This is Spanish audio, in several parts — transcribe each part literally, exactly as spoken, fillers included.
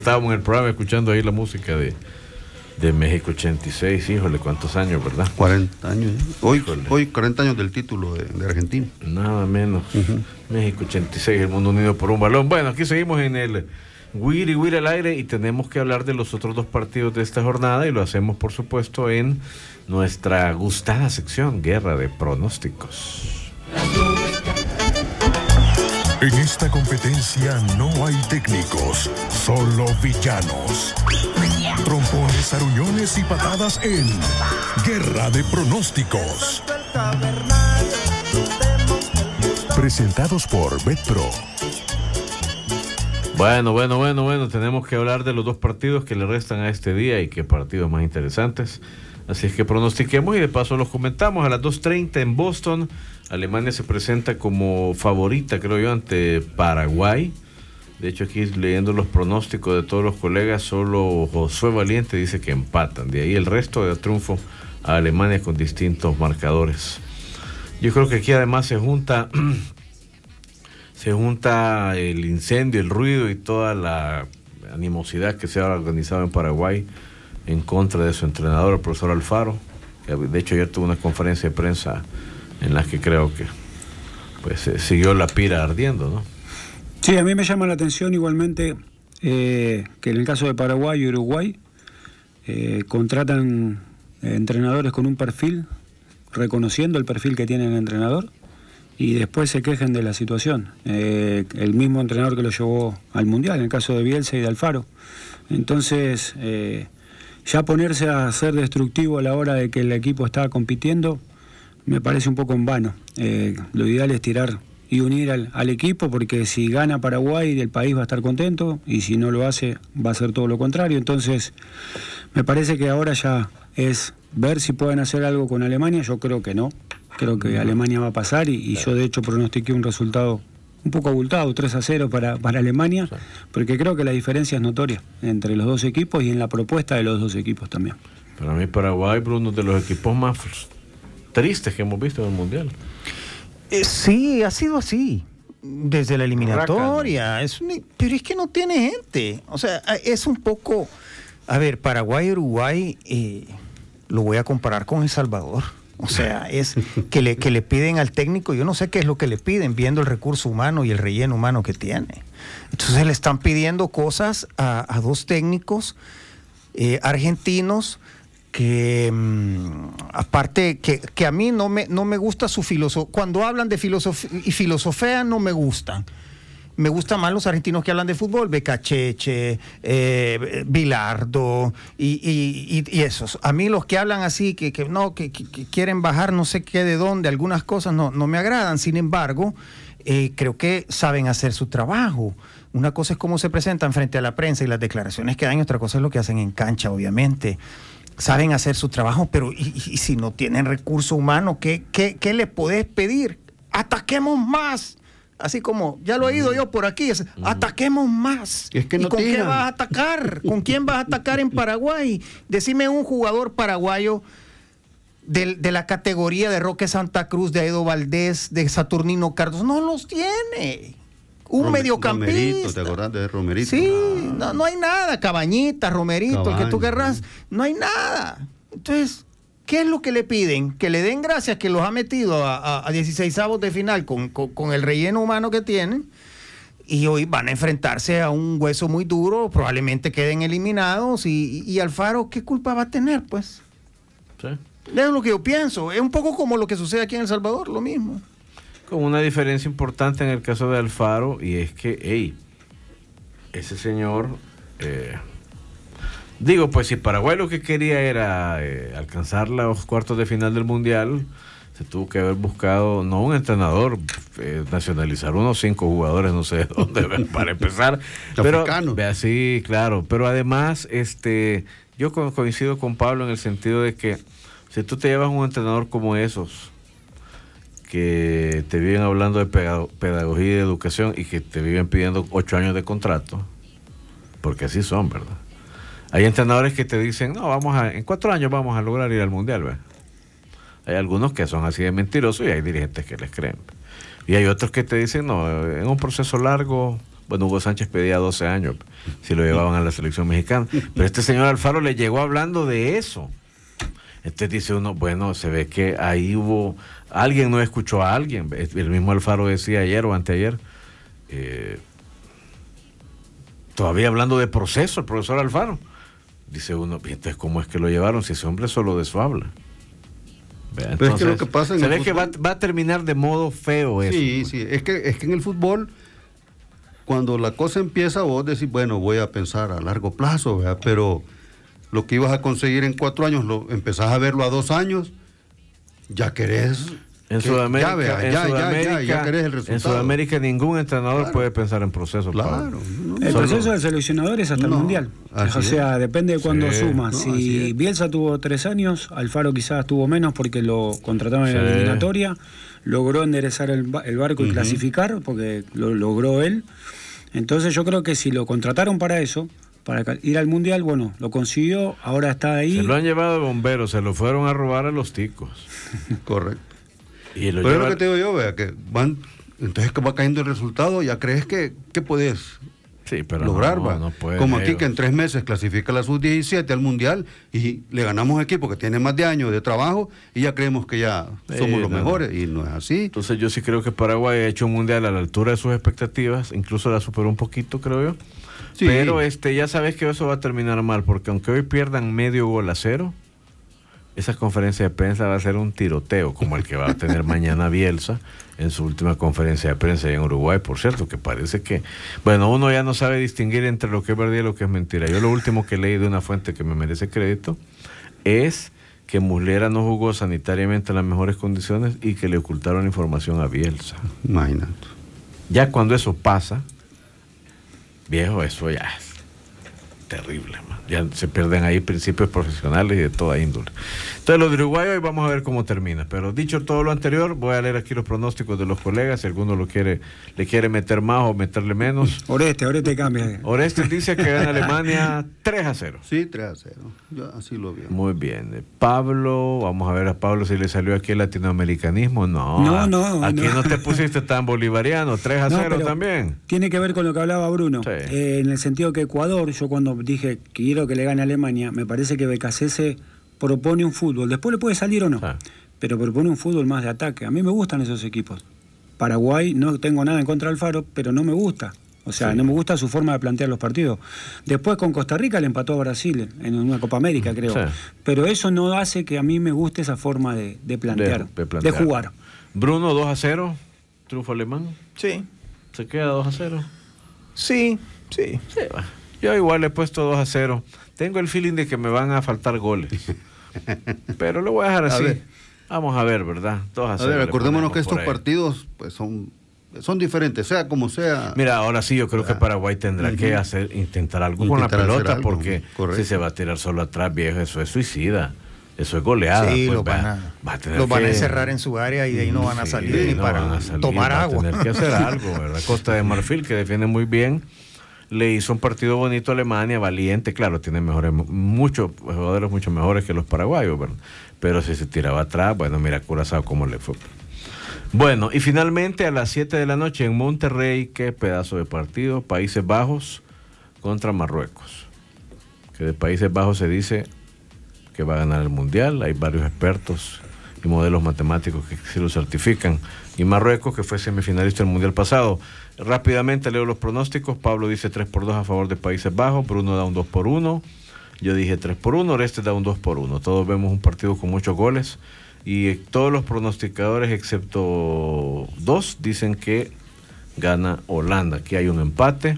Estábamos en el programa escuchando ahí la música de, de México ochenta y seis, híjole, cuántos años, ¿verdad? cuarenta años, ¿eh? Hoy, hoy cuarenta años del título de, de Argentina. Nada menos. Uh-huh. México ochenta y seis, el mundo unido por un balón. Bueno, aquí seguimos en el Wiri Wiri al aire y tenemos que hablar de los otros dos partidos de esta jornada y lo hacemos, por supuesto, en nuestra gustada sección, Guerra de Pronósticos. En esta competencia no hay técnicos, solo villanos. Trompones, aruñones y patadas en Guerra de Pronósticos. Presentados por BetPro. Bueno, bueno, bueno, bueno, tenemos que hablar de los dos partidos que le restan a este día y qué partidos más interesantes. Así es que pronostiquemos y de paso los comentamos. A las dos treinta en Boston, Alemania se presenta como favorita, creo yo, ante Paraguay. De hecho, aquí leyendo los pronósticos de todos los colegas, solo Josué Valiente dice que empatan. De ahí el resto de triunfo a Alemania con distintos marcadores. Yo creo que aquí además se junta se junta el incendio, el ruido y toda la animosidad que se ha organizado en Paraguay en contra de su entrenador, el profesor Alfaro, que de hecho ayer tuvo una conferencia de prensa en la que creo que pues eh, siguió la pira ardiendo, ¿no? Sí, a mí me llama la atención igualmente eh, que en el caso de Paraguay y Uruguay eh, contratan eh, entrenadores con un perfil, reconociendo el perfil que tiene el entrenador, y después se quejen de la situación. Eh, el mismo entrenador que lo llevó al Mundial, en el caso de Bielsa y de Alfaro. Entonces, eh, ya ponerse a ser destructivo a la hora de que el equipo está compitiendo, me parece un poco en vano. Eh, lo ideal es tirar y unir al, al equipo, porque si gana Paraguay, el país va a estar contento, y si no lo hace, va a ser todo lo contrario. Entonces, me parece que ahora ya es ver si pueden hacer algo con Alemania. Yo creo que no. Creo que Alemania va a pasar, y, y yo de hecho pronostiqué un resultado un poco abultado, tres a cero para, para Alemania, porque creo que la diferencia es notoria entre los dos equipos y en la propuesta de los dos equipos también. Para mí Paraguay, Bruno, de los equipos más tristes que hemos visto en el Mundial. Eh, sí, ha sido así desde la eliminatoria. Es un, pero es que no tiene gente. O sea, es un poco... A ver, Paraguay y Uruguay eh, lo voy a comparar con El Salvador. O sea, es que le, que le piden al técnico, yo no sé qué es lo que le piden, viendo el recurso humano y el relleno humano que tiene. Entonces le están pidiendo cosas a, a dos técnicos eh, argentinos que, mmm, aparte, que, que a mí no me, no me gusta su filosofía. Cuando hablan de filosofía y filosofía no me gustan. Me gustan más los argentinos que hablan de fútbol, Becacheche, eh, Bilardo y, y, y, y esos. A mí los que hablan así, que, que no, que, que, que quieren bajar no sé qué de dónde, algunas cosas no, no me agradan. Sin embargo, eh, creo que saben hacer su trabajo. Una cosa es cómo se presentan frente a la prensa y las declaraciones que dan, y otra cosa es lo que hacen en cancha, obviamente. Saben hacer su trabajo, pero y, y si no tienen recurso humano, ¿qué, qué, qué le podés pedir? ¡Ataquemos más! Así como, ya lo he oído yo por aquí, es, ataquemos más. Es que no ¿Y con tiran. qué vas a atacar? ¿Con quién vas a atacar en Paraguay? Decime un jugador paraguayo de, de la categoría de Roque Santa Cruz, de Aedo Valdés, de Saturnino Cardoso. No los tiene. Un Rome, mediocampista. Romerito, ¿te acordás de Romerito? Sí, ah. no, no hay nada. Cabañita, Romerito, Cabaña, el que tú querrás. sí. No hay nada. Entonces... ¿qué es lo que le piden? Que le den gracias que los ha metido a, a, a dieciseisavos de final con, con, con el relleno humano que tienen, y hoy van a enfrentarse a un hueso muy duro, probablemente queden eliminados, y, y Alfaro, ¿qué culpa va a tener, pues? Sí. Es lo que yo pienso. Es un poco como lo que sucede aquí en El Salvador, lo mismo. Con una diferencia importante en el caso de Alfaro, y es que, hey, ese señor... Eh, Digo, pues si Paraguay lo que quería era eh, alcanzar los cuartos de final del Mundial, se tuvo que haber buscado, no un entrenador, eh, nacionalizar unos cinco jugadores, no sé de dónde, para empezar. Pero, vea, sí, claro, pero además, este, yo co- coincido con Pablo en el sentido de que si tú te llevas un entrenador como esos, que te viven hablando de pega- pedagogía y de educación y que te viven pidiendo ocho años de contrato, porque así son, ¿verdad? Hay entrenadores que te dicen, no, vamos a, en cuatro años vamos a lograr ir al Mundial, ¿ves? Hay algunos que son así de mentirosos y hay dirigentes que les creen. Y hay otros que te dicen, no, en un proceso largo Bueno, Hugo Sánchez pedía doce años si lo llevaban a la selección mexicana. Pero este señor Alfaro le llegó hablando de eso. Entonces dice uno, bueno, se ve que ahí hubo... Alguien no escuchó a alguien. El mismo Alfaro decía ayer o anteayer, eh, todavía hablando de proceso, el profesor Alfaro. Dice uno, entonces, ¿cómo es que lo llevaron si ese hombre solo de eso habla? Entonces, Pero es que lo que pasa en se el ve fútbol... que va, va a terminar de modo feo eso. Sí, sí, es que, es que en el fútbol, cuando la cosa empieza, vos decís, bueno, voy a pensar a largo plazo, ¿verdad? Pero lo que ibas a conseguir en cuatro años, lo empezás a verlo a dos años, ya querés... En que, Sudamérica, ya, vea, en ya, Sudamérica, ya, ya, ya querés el resultado. En Sudamérica ningún entrenador Claro. puede pensar en procesos. Claro. No, el Solo, proceso del seleccionador es hasta no, el Mundial. O sea, es. depende de cuándo sí. suma. No, si Bielsa tuvo tres años, Alfaro quizás tuvo menos porque lo contrataron en sí. la eliminatoria, logró enderezar el, el barco y uh-huh. clasificar, porque lo logró él. Entonces yo creo que si lo contrataron para eso, para ir al Mundial, bueno, lo consiguió, ahora está ahí. Se lo han llevado de bomberos, se lo fueron a robar a los ticos. Correcto. Y lo Pero lleva... es lo que te digo yo, vea, que van, entonces que va cayendo el resultado, ya crees que, que puedes sí, pero lograr, no, va. No puede, como aquí que en tres meses clasifica la sub diecisiete al Mundial y le ganamos a equipo que tiene más de años de trabajo y ya creemos que ya somos sí, los no, mejores, y no es así. Entonces yo sí creo que Paraguay ha hecho un Mundial a la altura de sus expectativas, incluso la superó un poquito, creo yo. Sí. Pero este ya sabes que eso va a terminar mal, porque aunque hoy pierdan medio gol a cero, esa conferencia de prensa va a ser un tiroteo, como el que va a tener mañana Bielsa en su última conferencia de prensa en Uruguay, por cierto, que parece que, bueno, uno ya no sabe distinguir entre lo que es verdad y lo que es mentira. Yo lo último que leí de una fuente que me merece crédito es que Muslera no jugó sanitariamente en las mejores condiciones y que le ocultaron información a Bielsa. Imagínate. Ya cuando eso pasa, viejo, eso ya es terrible, man. Ya se pierden ahí principios profesionales y de toda índole. Entonces, lo de Uruguay hoy vamos a ver cómo termina. Pero dicho todo lo anterior, voy a leer aquí los pronósticos de los colegas. Si alguno lo quiere, le quiere meter más o meterle menos. Oreste, Oreste cambia. Oreste dice que gana Alemania tres a cero. Sí, tres a cero. Yo así lo veo. Muy bien. Pablo, vamos a ver a Pablo si le salió aquí el latinoamericanismo. No, no, no. Aquí no, no te pusiste tan bolivariano. tres a cero no, también. Tiene que ver con lo que hablaba Bruno. Sí. Eh, en el sentido que Ecuador, yo cuando dije que quiero que le gane a Alemania, me parece que Becasese propone un fútbol, después le puede salir o no, ah. pero propone un fútbol más de ataque. A mí me gustan esos equipos. Paraguay, no tengo nada en contra de Alfaro, pero no me gusta. O sea, sí. no me gusta su forma de plantear los partidos. Después con Costa Rica le empató a Brasil en una Copa América, creo. Sí. Pero eso no hace que a mí me guste esa forma de, de, plantear, de, de plantear, de jugar. Bruno, dos a cero, triunfo alemán. Sí. ¿Se queda dos a cero? Sí, sí. sí va. Yo igual le he puesto dos a cero. Tengo el feeling de que me van a faltar goles. Pero lo voy a dejar así. A Vamos a ver, ¿verdad? dos a cero. A ver, acordémonos que estos partidos pues son, son diferentes, sea como sea. Mira, ahora sí yo creo que Paraguay tendrá uh-huh. que hacer, intentar algo intentar con la pelota, algo, porque correcto. Si se va a tirar solo atrás, viejo, eso es suicida. Eso es goleada. Sí, pues, lo van, a, va a tener los que, van a encerrar en su área y de ahí no van a sí, salir ni no para a salir, tomar agua. Va a tener que hacer algo, ¿verdad? Costa de Marfil, que defiende muy bien, le hizo un partido bonito a Alemania, valiente, claro, tiene mejores, muchos jugadores mucho mejores que los paraguayos, ¿verdad? Pero si se tiraba atrás, bueno, mira Curazao cómo le fue. Bueno, y finalmente a las siete de la noche en Monterrey, qué pedazo de partido, Países Bajos contra Marruecos. Que de Países Bajos se dice que va a ganar el Mundial, hay varios expertos y modelos matemáticos que sí lo certifican. Y Marruecos, que fue semifinalista del Mundial pasado. Rápidamente leo los pronósticos. Pablo dice tres por dos a favor de Países Bajos, Bruno da un dos por uno, yo dije tres por uno, Oreste da un dos por uno. Todos vemos un partido con muchos goles y todos los pronosticadores excepto dos dicen que gana Holanda. Aquí hay un empate,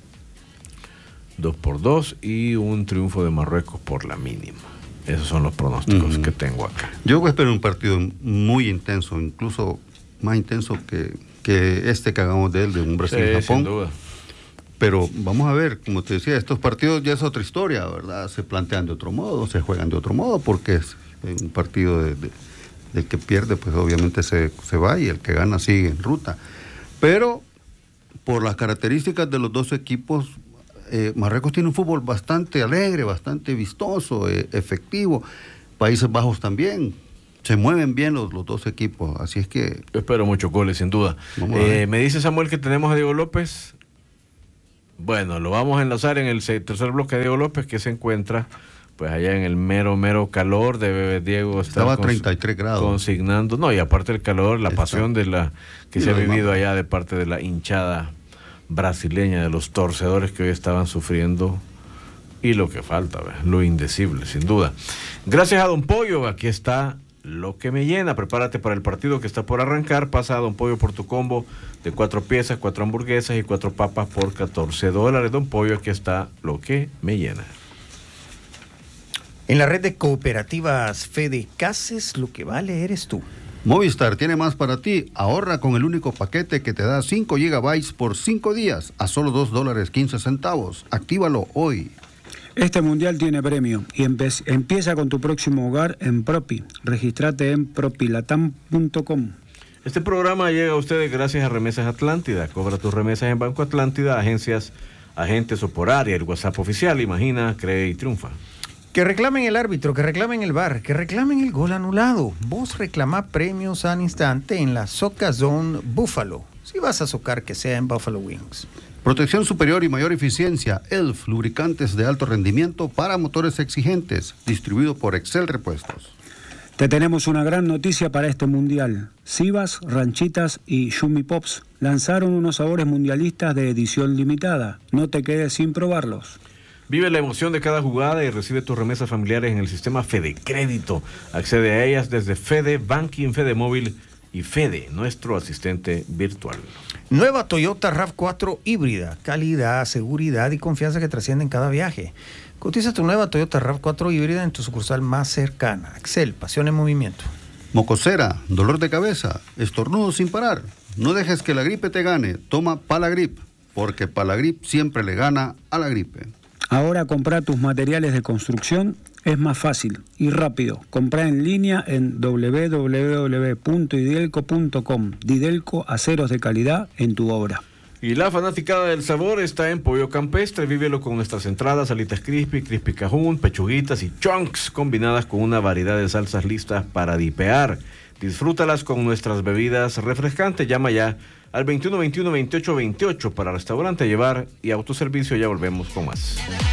dos por dos, y un triunfo de Marruecos por la mínima. Esos son los pronósticos uh-huh. que tengo acá. Yo espero un partido muy intenso, incluso más intenso que, que este que hagamos de él, de un Brasil-Japón. Sí, sin duda. Pero vamos a ver, como te decía, estos partidos ya es otra historia, ¿verdad? Se plantean de otro modo, se juegan de otro modo, porque es un partido de, de, del que pierde, pues obviamente se, se va, y el que gana sigue en ruta. Pero por las características de los dos equipos, eh, Marruecos tiene un fútbol bastante alegre, bastante vistoso, eh, efectivo. Países Bajos también. Se mueven bien los, los dos equipos, así es que... Yo espero muchos goles, sin duda. Eh, me dice Samuel que tenemos a Diego López. Bueno, lo vamos a enlazar en el tercer bloque de Diego López, que se encuentra pues allá en el mero, mero calor. Debe Diego estar Estaba a treinta y tres grados. Consignando, no, y aparte del calor, la Está. pasión de la que sí, se ha vivido allá de parte de la hinchada brasileña, de los torcedores que hoy estaban sufriendo, y lo que falta, ¿ves? Lo indecible, sin duda. Gracias a Don Pollo, aquí está lo que me llena. Prepárate para el partido que está por arrancar. Pasa a Don Pollo por tu combo de cuatro piezas, cuatro hamburguesas y cuatro papas por catorce dólares. Don Pollo, aquí está lo que me llena. En la red de cooperativas Fede Cases, lo que vale eres tú. Movistar tiene más para ti. Ahorra con el único paquete que te da cinco gigabytes por cinco días a solo dos dólares quince centavos. Actívalo hoy. Este mundial tiene premio y empe- empieza con tu próximo hogar en Propi. Regístrate en propilatam punto com. Este programa llega a ustedes gracias a Remesas Atlántida. Cobra tus remesas en Banco Atlántida, agencias, agentes o por área. El WhatsApp oficial, imagina, cree y triunfa. Que reclamen el árbitro, que reclamen el V A R, que reclamen el gol anulado. Vos reclamá premios al instante en la Soca Zone Buffalo. Si vas a socar, que sea en Buffalo Wings. Protección superior y mayor eficiencia. E L F, lubricantes de alto rendimiento para motores exigentes. Distribuido por Excel Repuestos. Te tenemos una gran noticia para este mundial. Sivas, Ranchitas y Yumi Pops lanzaron unos sabores mundialistas de edición limitada. No te quedes sin probarlos. Vive la emoción de cada jugada y recibe tus remesas familiares en el sistema Fede Crédito. Accede a ellas desde Fede Banking, Fede Móvil y Fede, nuestro asistente virtual. Nueva Toyota RAV cuatro híbrida. Calidad, seguridad y confianza que trascienden cada viaje. Cotiza tu nueva Toyota RAV cuatro híbrida en tu sucursal más cercana. Excel, pasión en movimiento. Mocosera, dolor de cabeza, estornudo sin parar. No dejes que la gripe te gane. Toma Palagrip, porque Palagrip siempre le gana a la gripe. Ahora comprar tus materiales de construcción es más fácil y rápido. Comprá en línea en doble u doble u doble u punto idelco punto com. Didelco, aceros de calidad en tu obra. Y la fanaticada del sabor está en Pollo Campestre. Vívelo con nuestras entradas, alitas crispy, crispy cajún, pechuguitas y chunks combinadas con una variedad de salsas listas para dipear. Disfrútalas con nuestras bebidas refrescantes. Llama ya al veintiuno veintiuno veintiocho veintiocho para restaurante, llevar y autoservicio. Ya volvemos con más.